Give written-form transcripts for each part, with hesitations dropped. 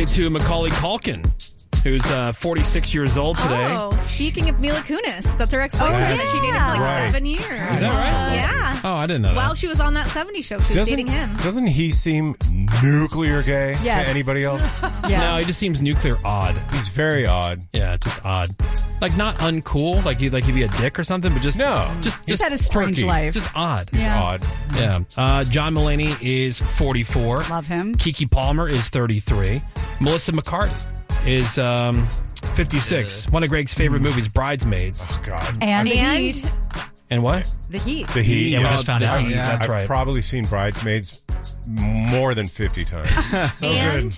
birthday to Macaulay Culkin, who's 46 years old today. Oh, speaking of Mila Kunis, that's her ex-boyfriend that she dated for like 7 years. Is that right? Yeah. Oh, I didn't know that. While she was on that 70s show, she was dating him. Doesn't he seem nuclear gay to anybody else? No, he just seems nuclear odd. He's very odd. Yeah, just odd. Like not uncool, like he'd be a dick or something, but just just had a strange quirky. life. Just odd. He's odd. Yeah. John Mulaney is 44. Love him. Keke Palmer is 33. Melissa McCarthy is 56. One of Greg's favorite movies, Bridesmaids. Oh, God. And The Heat. And what? The Heat. The Heat. Yeah, we just found out. Yeah. That's right. I've probably seen Bridesmaids more than 50 times. And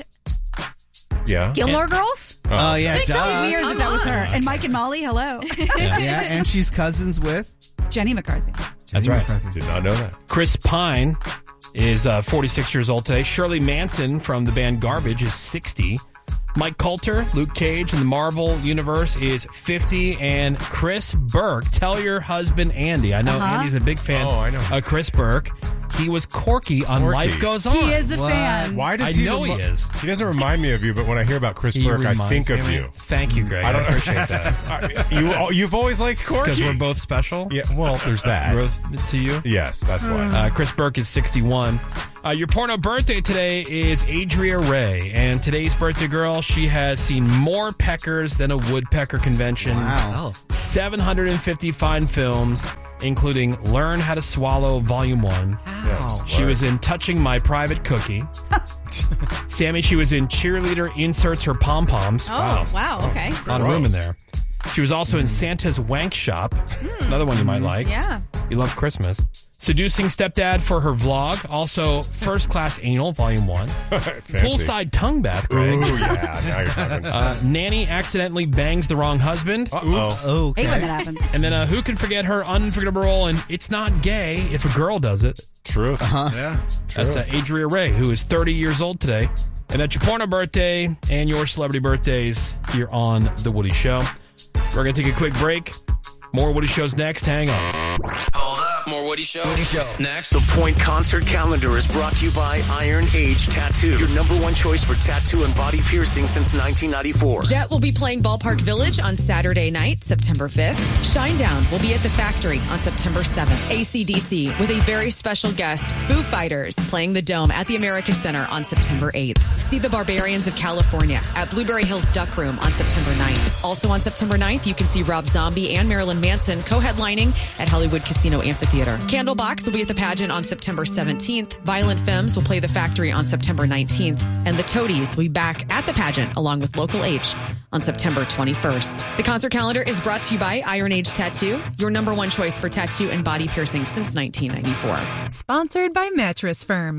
Yeah. Gilmore Girls? Oh, yeah. It's duh. really weird that was her. Okay. And Mike and Molly, hello. Yeah, and she's cousins with Jenny McCarthy. That's right. Did not know that. Chris Pine is 46 years old today. Shirley Manson from the band Garbage is 60. Mike Coulter, Luke Cage in the Marvel Universe is 50. And Chris Burke, tell your husband Andy. I know Andy's a big fan of Chris Burke. He was Corky on Life Goes On. He is a fan. Why does I know he is. He doesn't remind me of you, but when I hear about Chris Burke, I think of you. Thank you, Greg. I appreciate that. You've always liked Corky. Because we're both special? Yeah, well, there's that. Both to you? Yes, that's why. Chris Burke is 61. Your porno birthday today is Adria Ray. And today's birthday girl, she has seen more peckers than a woodpecker convention. Wow. 750 fine films, including Learn How to Swallow Volume 1. Wow. She was in Touching My Private Cookie. Sammy, she was in Cheerleader Inserts Her Pom-Poms. Oh, wow. Okay. A lot of room in there. She was also in Santa's Wank Shop. Another one you might like. Yeah. You love Christmas. Seducing Stepdad for her vlog. Also, First Class Anal, Volume 1. Poolside Tongue Bath, Greg. Ooh, yeah. Now you're talking. Nanny accidentally bangs the wrong husband. Uh-oh. Hate when that happened. And then who can forget her unforgettable role in It's Not Gay if a Girl Does It. Truth. Yeah. That's Adria Ray, who is 30 years old today. And that's your porno birthday and your celebrity birthdays here on The Woody Show. We're going to take a quick break. More Woody Shows next. Hang on. Hold up. More Woody Show. Next, the Point Concert Calendar is brought to you by Iron Age Tattoo. Your number one choice for tattoo and body piercing since 1994. Jet will be playing Ballpark Village on Saturday night, September 5th. Shinedown will be at the Factory on September 7th. AC/DC with a very special guest, Foo Fighters, playing the Dome at the America Center on September 8th. See the Barbarians of California at Blueberry Hills Duck Room on September 9th. Also on September 9th, you can see Rob Zombie and Marilyn Manson co-headlining at Hollywood Casino Amphitheater. Candlebox will be at the pageant on September 17th. Violent Femmes will play the Factory on September 19th. And the Toadies will be back at the pageant along with Local H on September 21st. The concert calendar is brought to you by Iron Age Tattoo, your number one choice for tattoo and body piercing since 1994. Sponsored by Mattress Firm.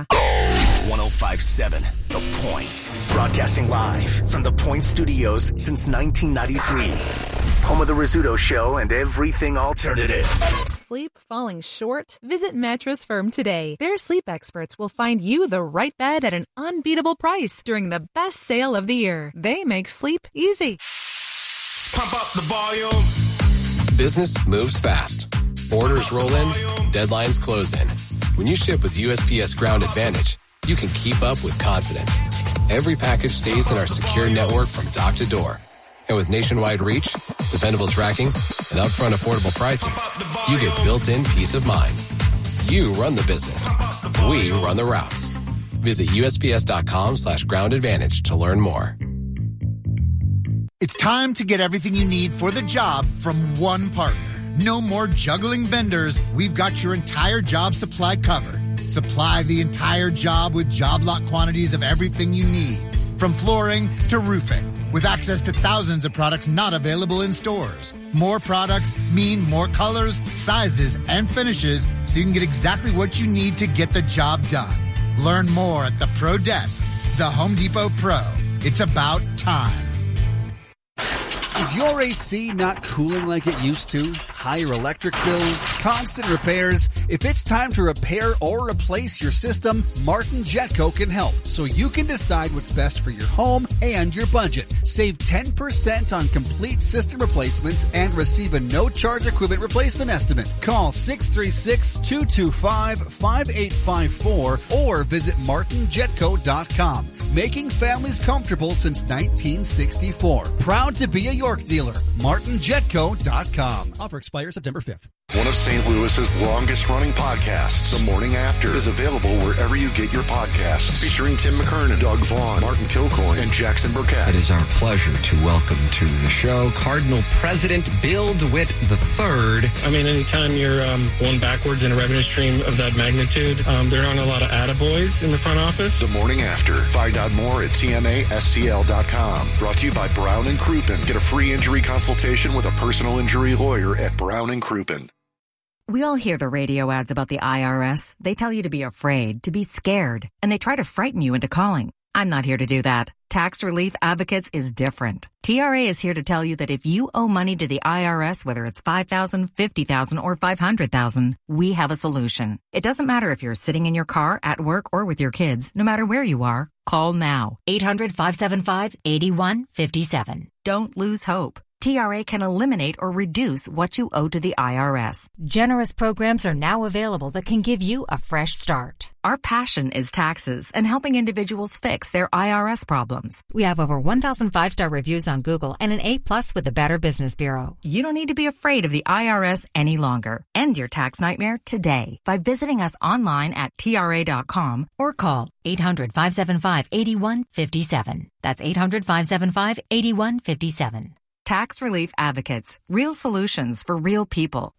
105.7 The Point. Broadcasting live from the Point Studios since 1993. Home of the Rizzuto Show and everything alternative. Sleep falling short? Visit Mattress Firm today. Their sleep experts will find you the right bed at an unbeatable price during the best sale of the year. They make sleep easy. Pump up the volume. Business moves fast. Orders roll in, deadlines close in. When you ship with USPS Ground Advantage, you can keep up with confidence. Every package stays in our secure network from dock to door. And with nationwide reach, dependable tracking, and upfront affordable pricing, you get built-in peace of mind. You run the business. We run the routes. Visit USPS.com/Ground Advantage to learn more. It's time to get everything you need for the job from one partner. No more juggling vendors. We've got your entire job supply covered. Supply the entire job with job lot quantities of everything you need, from flooring to roofing, with access to thousands of products not available in stores. More products mean more colors, sizes, and finishes, so you can get exactly what you need to get the job done. Learn more at the Pro Desk, the Home Depot Pro. It's about time. Is your AC not cooling like it used to? Higher electric bills? Constant repairs? If it's time to repair or replace your system, Martin Jetco can help, so you can decide what's best for your home and your budget. Save 10% on complete system replacements and receive a no-charge equipment replacement estimate. Call 636-225-5854 or visit martinjetco.com. making families comfortable since 1964. Proud to be a York dealer. MartinJetco.com. Offer expires September 5th. One of St. Louis's longest-running podcasts, The Morning After, is available wherever you get your podcasts. Featuring Tim McKernan, Doug Vaughn, Martin Kilcoyne, and Jackson Burkett. It is our pleasure to welcome to the show Cardinal President Bill DeWitt III. I mean, anytime you're going backwards in a revenue stream of that magnitude, there aren't a lot of attaboys in the front office. The Morning After. Find out more at TMASTL.com. Brought to you by Brown & Crouppen. Get a free injury consultation with a personal injury lawyer at Brown & Crouppen. We all hear the radio ads about the IRS. They tell you to be afraid, to be scared, and they try to frighten you into calling. I'm not here to do that. Tax Relief Advocates is different. TRA is here to tell you that if you owe money to the IRS, whether it's $5,000, $50,000, or $500,000, we have a solution. It doesn't matter if you're sitting in your car, at work, or with your kids. No matter where you are, call now. 800-575-8157. Don't lose hope. TRA can eliminate or reduce what you owe to the IRS. Generous programs are now available that can give you a fresh start. Our passion is taxes and helping individuals fix their IRS problems. We have over 1,000 5-star reviews on Google and an A+ with the Better Business Bureau. You don't need to be afraid of the IRS any longer. End your tax nightmare today by visiting us online at TRA.com or call 800-575-8157. That's 800-575-8157. Tax Relief Advocates. Real solutions for real people.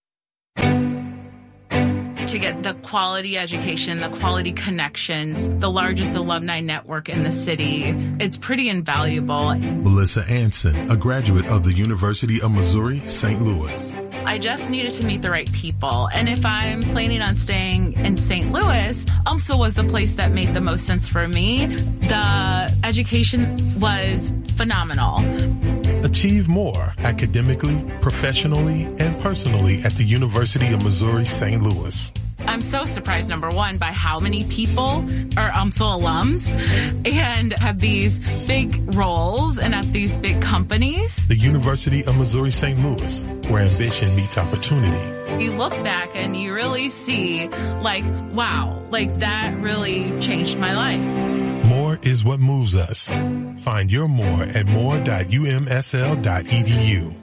To get the quality education, the quality connections, the largest alumni network in the city, it's pretty invaluable. Melissa Anson, a graduate of the University of Missouri, St. Louis. I just needed to meet the right people. And if I'm planning on staying in St. Louis, UMSL was the place that made the most sense for me. The education was phenomenal. Achieve more academically, professionally, and personally at the University of Missouri, St. Louis. I'm so surprised, number one, by how many people are UMSL alums and have these big roles and at these big companies. The University of Missouri, St. Louis, where ambition meets opportunity. You look back and you really see, like, wow, like that really changed my life. More is what moves us. Find your more at more.umsl.edu.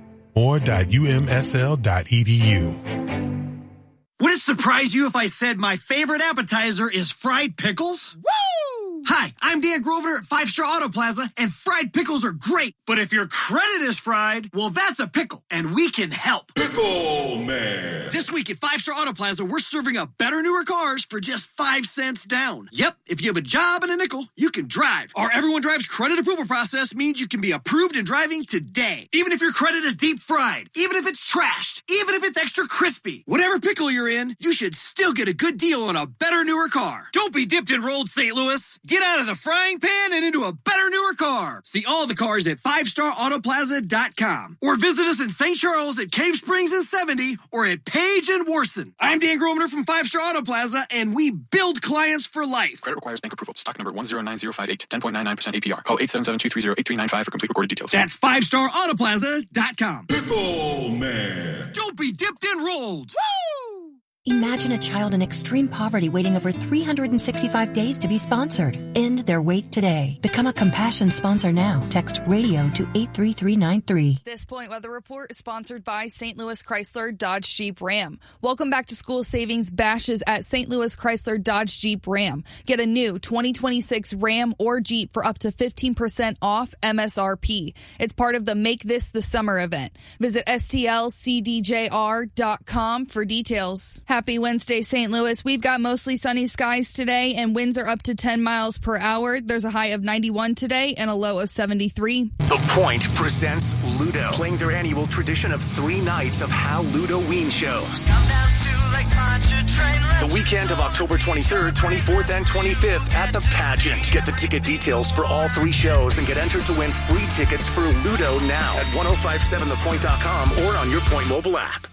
More.umsl.edu. Would it surprise you if I said my favorite appetizer is fried pickles? Woo! Hi, I'm Dan Grosvenor at 5-Star Auto Plaza, and fried pickles are great. But if your credit is fried, well, that's a pickle, and we can help. Pickle Man. This week at 5-Star Auto Plaza, we're serving up better, newer cars for just 5 cents down. Yep, if you have a job and a nickel, you can drive. Our Everyone Drives credit approval process means you can be approved and driving today. Even if your credit is deep fried, even if it's trashed, even if it's extra crispy, whatever pickle you're in, you should still get a good deal on a better, newer car. Don't be dipped and rolled, St. Louis. Get out of the frying pan and into a better, newer car. See all the cars at 5starautoplaza.com or visit us in St. Charles at Cave Springs and 70 or at Page and Warson. I'm Dan Grosvenor from 5-Star Auto Plaza, and we build clients for life. Credit requires bank approval. Stock number 109058. 10.99% APR. Call 877-230-8395 for complete recorded details. That's 5starautoplaza.com. Pickle Man. Don't be dipped and rolled. Woo! Imagine a child in extreme poverty waiting over 365 days to be sponsored. End their wait today. Become a Compassion sponsor now. Text RADIO to 83393. This Point Weather Report is sponsored by St. Louis Chrysler Dodge Jeep Ram. Welcome back to school savings bashes at St. Louis Chrysler Dodge Jeep Ram. Get a new 2026 Ram or Jeep for up to 15% off MSRP. It's part of the Make This the Summer event. Visit STLCDJR.com for details. Happy Wednesday, St. Louis. We've got mostly sunny skies today, and winds are up to 10 miles per hour. There's a high of 91 today and a low of 73. The Point presents Ludo, playing their annual tradition of 3 nights of Halloween shows. The weekend of October 23rd, 24th, and 25th at the Pageant. Get the ticket details for all 3 shows and get entered to win free tickets for Ludo now at 1057thepoint.com or on your Point mobile app.